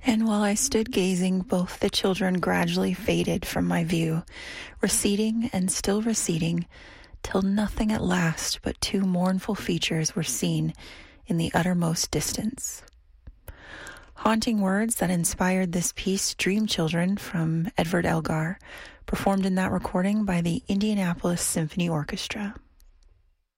And while I stood gazing, both the children gradually faded from my view, receding and still receding, till nothing at last but two mournful features were seen in the uttermost distance. Haunting words that inspired this piece, Dream Children, from Edward Elgar, performed in that recording by the Indianapolis Symphony Orchestra.